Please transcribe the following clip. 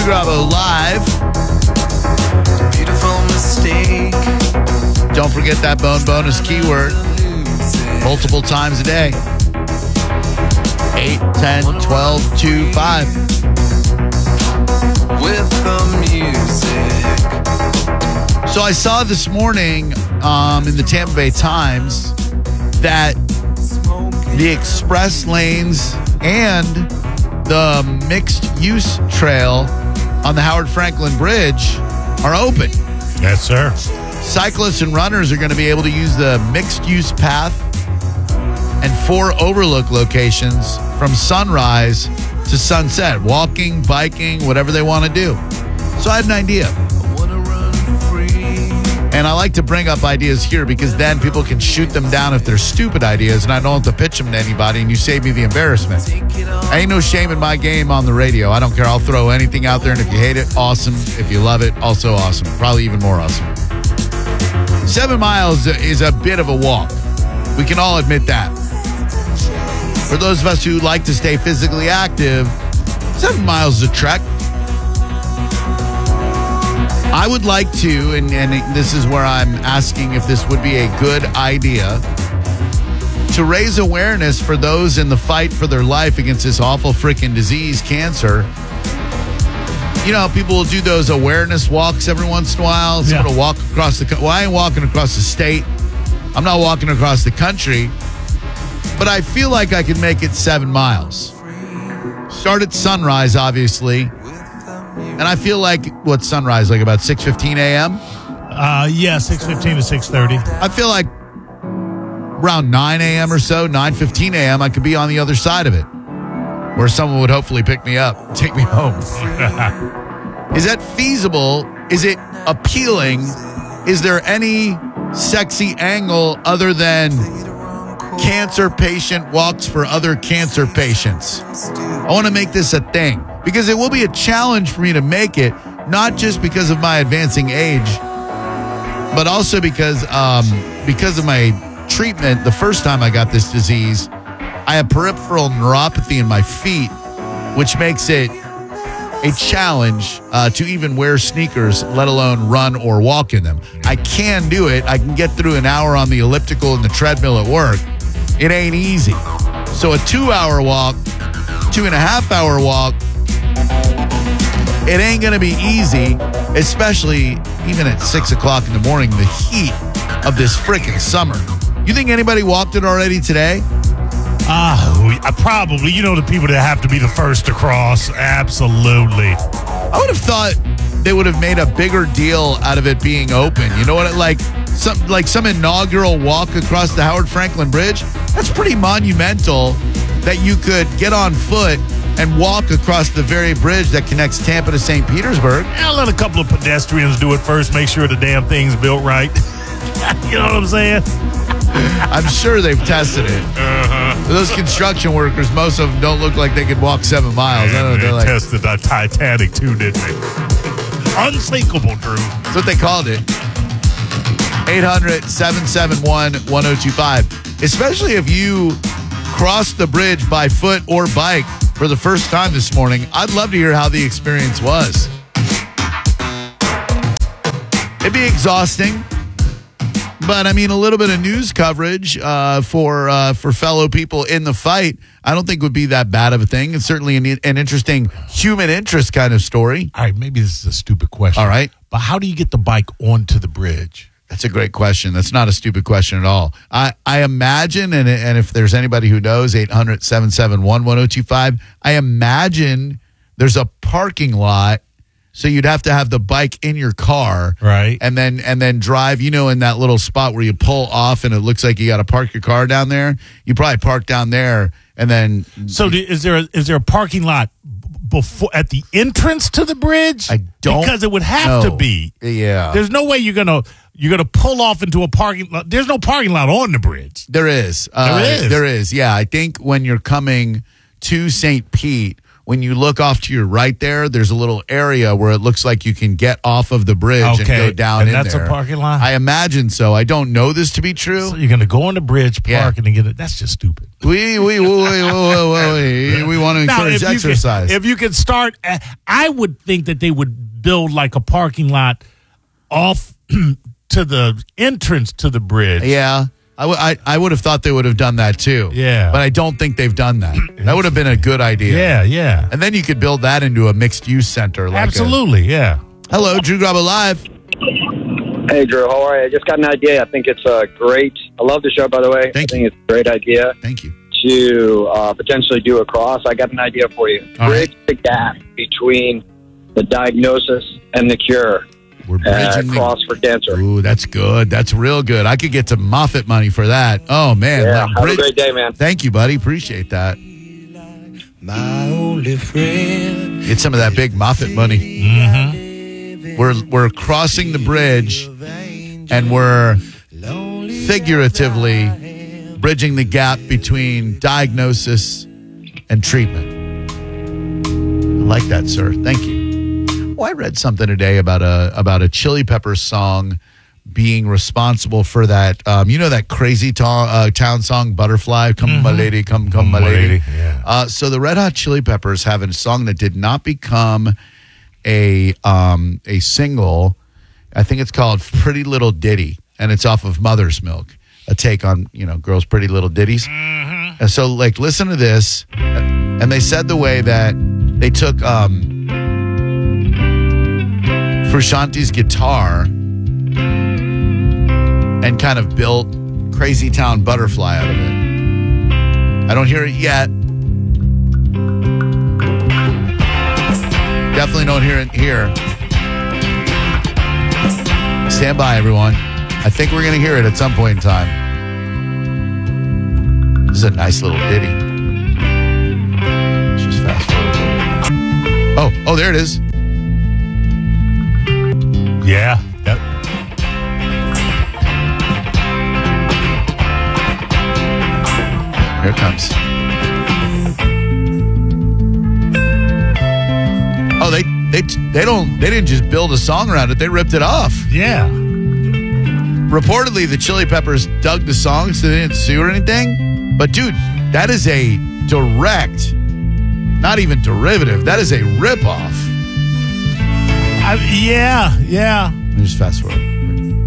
Stu Grabo live. Beautiful mistake. Don't forget that bone bonus keyword. Multiple times a day. 8, 10, 12, 2, 5. With the music. So I saw this morning in the Tampa Bay Times that the express lanes and the mixed-use trail on the Howard Franklin Bridge are open. Yes, sir. Cyclists and runners are going to be able to use the mixed-use path and 4 overlook locations from sunrise to sunset. Walking, biking, whatever they want to do. So I had an idea. And I like to bring up ideas here because then people can shoot them down if they're stupid ideas and I don't have to pitch them to anybody and you save me the embarrassment. Ain't no shame in my game on the radio. I don't care. I'll throw anything out there, and if you hate it, awesome. If you love it, also awesome. Probably even more awesome. 7 miles is a bit of a walk. We can all admit that. For those of us who like to stay physically active, 7 miles is a trek. I would like to, and this is where I'm asking if this would be a good idea, to raise awareness for those in the fight for their life against this awful freaking disease, cancer. You know, people will do those awareness walks every once in a while. Someone will walk across the country. Well, I ain't walking across the state. I'm not walking across the country. But I feel like I can make it 7 miles. Start at sunrise, obviously. And I feel like, what's sunrise, like about 6:15 a.m.? Yeah, 6:15 to 6:30. I feel like around 9 a.m. or so, 9:15 a.m., I could be on the other side of it, where someone would hopefully pick me up, take me home. Is that feasible? Is it appealing? Is there any sexy angle other than cancer patient walks for other cancer patients? I want to make this a thing because it will be a challenge for me to make it, not just because of my advancing age, but also because of my treatment. The first time I got this disease, I have peripheral neuropathy in my feet, which makes it a challenge to even wear sneakers, let alone run or walk in them. I can do it. I can get through an hour on the elliptical and the treadmill at work. It ain't easy. So a 2-hour walk, 2.5-hour walk, it ain't going to be easy, especially even at 6 o'clock in the morning, the heat of this freaking summer. You think anybody walked it already today? Probably. You know, the people that have to be the first to cross. Absolutely. I would have thought they would have made a bigger deal out of it being open. You know what? Some inaugural walk across the Howard Franklin Bridge. That's pretty monumental that you could get on foot and walk across the very bridge that connects Tampa to St. Petersburg. I'll let a couple of pedestrians do it first. Make sure the damn thing's built right. You know what I'm saying? I'm sure they've tested it. Those construction workers, most of them don't look like they could walk 7 miles. I don't know. They tested the Titanic too, didn't they? Unsinkable, Drew. That's what they called it. 800-771-1025. Especially if you crossed the bridge by foot or bike for the first time this morning. I'd love to hear how the experience was. It'd be exhausting. But, I mean, a little bit of news coverage for fellow people in the fight, I don't think would be that bad of a thing. It's certainly an interesting human interest kind of story. All right, maybe this is a stupid question. All right. But how do you get the bike onto the bridge? That's a great question. That's not a stupid question at all. I imagine, and if there's anybody who knows, 800-771-1025, I imagine there's a parking lot. So you'd have to have the bike in your car, right? And then drive, in that little spot where you pull off and it looks like you got to park your car down there. You probably park down there and then. So is there a parking lot before at the entrance to the bridge? I don't, because it would have to be. Yeah. There's no way you're gonna pull off into a parking lot. There's no parking lot on the bridge. There is. There is. Yeah, I think when you're coming to St. Pete, when you look off to your right there's a little area where it looks like you can get off of the bridge and go down and in that's there. a parking lot? I imagine so. I don't know this to be true. So you're going to go on the bridge, park, and then get it. That's just stupid. We want to encourage exercise. If you could start, I would think that they would build like a parking lot off to the entrance to the bridge. Yeah. I would have thought they would have done that too. Yeah. But I don't think they've done that. That would have been a good idea. Yeah. And then you could build that into a mixed-use center. Absolutely, yeah. Hello, Drew Grabo Live. Hey, Drew, how are you? I just got an idea. I think it's great. I love the show, by the way. Thank I think it's a great idea Thank you. to potentially do a cross. I got an idea for you. All Bridge the gap between the diagnosis and the cure. We're bridging the Cross for cancer. Ooh, that's good. That's real good. I could get some Moffitt money for that. Oh, man. Yeah, Like, have a great day, man. Thank you, buddy. Appreciate that. My only friend. Get some of that big Moffitt money. Mm-hmm. We're crossing the bridge, and we're figuratively bridging the gap between diagnosis and treatment. I like that, sir. Thank you. Oh, I read something today about a Chili Peppers song being responsible for that. That crazy town song, Butterfly, Come My Lady, Come My Lady. Yeah. So the Red Hot Chili Peppers have a song that did not become a single. I think it's called Pretty Little Ditty, and it's off of Mother's Milk, a take on, girls' pretty little ditties. Mm-hmm. And so, listen to this. And they said the way that they took Frusciante's guitar and kind of built Crazy Town Butterfly out of it. I don't hear it yet. Definitely don't hear it here. Stand by, everyone. I think we're going to hear it at some point in time. This is a nice little ditty. Let's just fast forward. Oh, there it is. Yeah. Yep. Here it comes. Oh, they didn't just build a song around it. They ripped it off. Yeah. Reportedly, the Chili Peppers dug the song, so they didn't sue or anything. But dude, that is a direct, not even derivative. That is a ripoff. Yeah. Let me just fast forward.